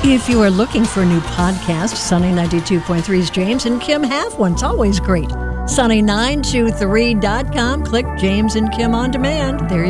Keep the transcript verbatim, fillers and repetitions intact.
If you are looking for a new podcast, Sunny ninety-two point three's James and Kim have one. It's always great. Sunny nine two three dot com. Click James and Kim on demand. There you